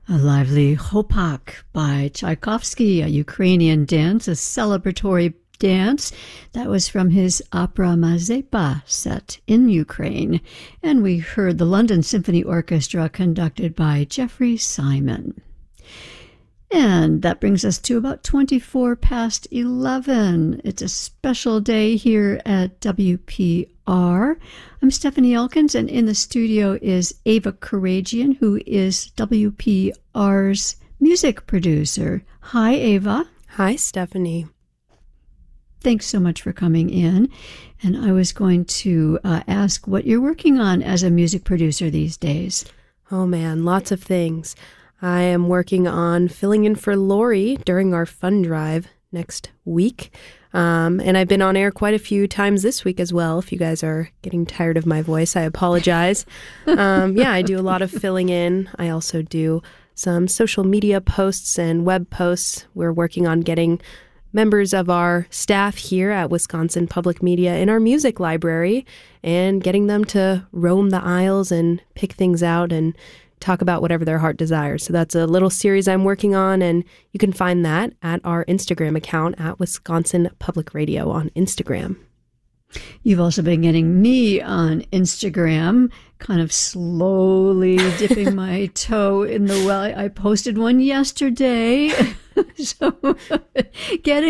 A lively Chopak by Tchaikovsky, a Ukrainian dance, a celebratory dance that was from his opera Mazepa set in Ukraine. And we heard the London Symphony Orchestra conducted by Jeffrey Simon. And that brings us to about 24 past 11. It's a special day here at WPR. I'm Stephanie Elkins, and in the studio is Ava Karagian, who is WPR's music producer. Hi, Ava. Hi, Stephanie. Thanks so much for coming in. And I was going to ask what you're working on as a music producer these days. Oh, man, lots of things. I am working on filling in for Lori during our fund drive next week. And I've been on air quite a few times this week as well. If you guys are getting tired of my voice, I apologize. I do a lot of filling in. I also do some social media posts and web posts. We're working on getting members of our staff here at Wisconsin Public Media in our music library and getting them to roam the aisles and pick things out and talk about whatever their heart desires. So that's a little series I'm working on, and you can find that at our Instagram account at Wisconsin Public Radio on Instagram. You've also been getting me on Instagram, kind of slowly dipping my toe in the well. I posted one yesterday. So getting